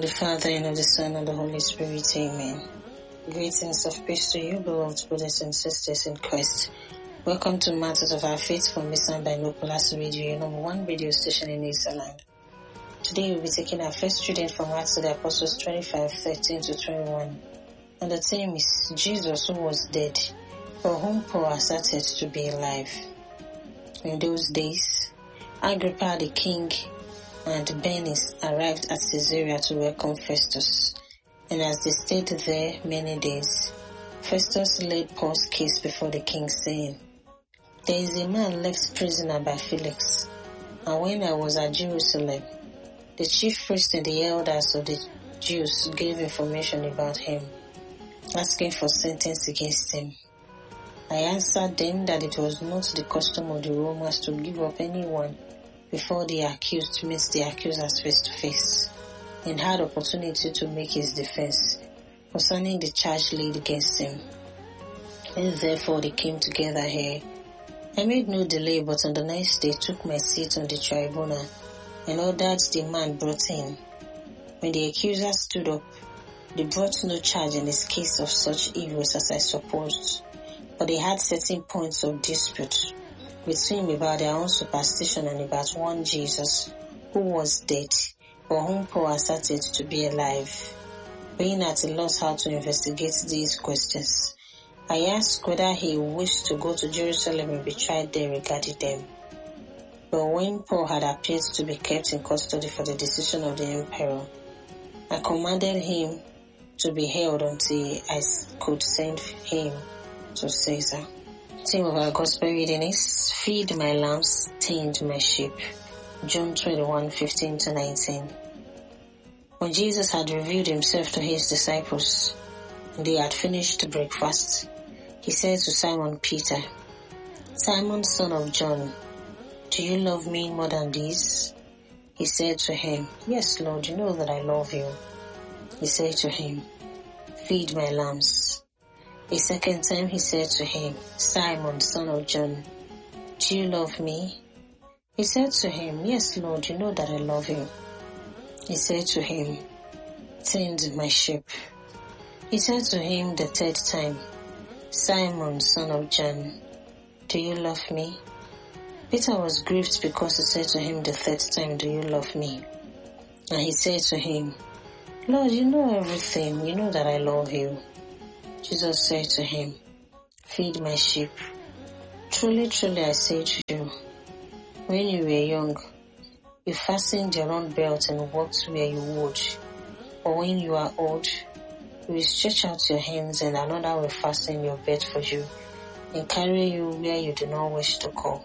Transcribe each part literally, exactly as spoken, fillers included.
the Father, and of the Son, and of the Holy Spirit. Amen. Greetings of peace to you, beloved brothers and sisters in Christ. Welcome to Matters of Our Faith from Missing by Nopolas Radio, your number one radio station in Israel. Today we'll be taking our first reading from Acts of the Apostles twenty-five, thirteen to twenty-one. And the theme is Jesus who was dead, for whom Paul asserted to be alive. In those days, Agrippa the king and Bernice arrived at Caesarea to welcome Festus, and as they stayed there many days, Festus laid Paul's case before the king, saying, "There is a man left prisoner by Felix, and when I was at Jerusalem, the chief priests and the elders of the Jews gave information about him, asking for sentence against him. I answered them that it was not the custom of the Romans to give up anyone before the accused meets the accusers face to face, and had opportunity to make his defense concerning the charge laid against him. And therefore they came together here. I made no delay, but on the next day took my seat on the tribunal and ordered the man brought in. When the accuser stood up, they brought no charge in his case of such evils as I supposed, but they had certain points of dispute between about their own superstition and about one Jesus who was dead, for whom Paul asserted to be alive. Being at a loss how to investigate these questions, I asked whether he wished to go to Jerusalem and be tried there regarding them. But when Paul had appeared to be kept in custody for the decision of the emperor, I commanded him to be held until I could send him to Caesar. The theme of our gospel reading is "Feed my lambs, tend my sheep." John twenty-one, fifteen to nineteen. When Jesus had revealed himself to his disciples, and they had finished breakfast, he said to Simon Peter, "Simon, son of John, do you love me more than these?" He said to him, "Yes, Lord, you know that I love you." He said to him, "Feed my lambs." A second time he said to him, "Simon, son of John, do you love me?" He said to him, "Yes, Lord, you know that I love you." He said to him, "Tend my sheep." He said to him the third time, "Simon, son of John, do you love me?" Peter was grieved because he said to him the third time, "Do you love me?" And he said to him, "Lord, you know everything. You know that I love you." Jesus said to him, "Feed my sheep. Truly, truly, I say to you, when you were young, you fastened your own belt and walked where you would. But when you are old, you will stretch out your hands and another will fasten your belt for you and carry you where you do not wish to go."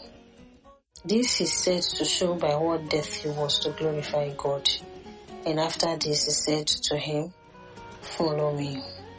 This he said to show by what death he was to glorify God. And after this he said to him, "Follow me."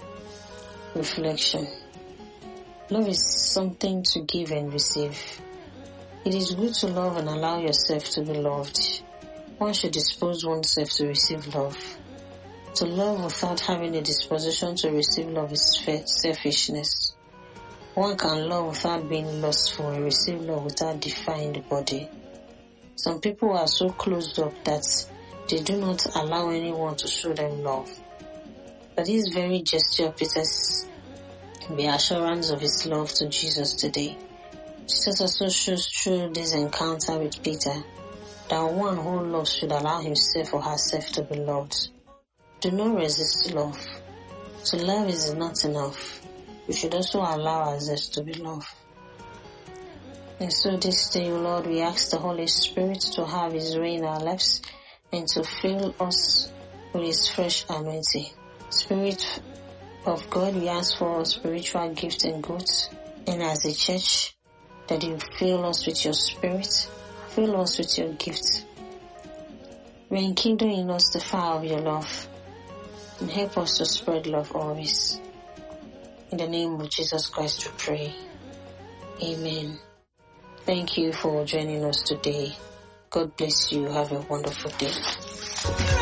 Reflection. Love is something to give and receive. It is good to love and allow yourself to be loved. One should dispose oneself to receive love. To love without having a disposition to receive love is selfishness. One can love without being lustful and receive love without defying the body. Some people are so closed up that they do not allow anyone to show them love. But this very gesture of Peter's the assurance of his love to Jesus today. Jesus also shows through this encounter with Peter that one who loves should allow himself or herself to be loved. Do not resist love. To love is not enough. We should also allow ourselves to be loved. And so this day, O Lord, we ask the Holy Spirit to have his way in our lives and to fill us with his fresh anointing. Spirit of God, we ask for spiritual gifts and goods, and as a church, that you fill us with your spirit, fill us with your gifts. Rekindle in us the fire of your love, and help us to spread love always. In the name of Jesus Christ we pray. Amen. Thank you for joining us today. God bless you. Have a wonderful day.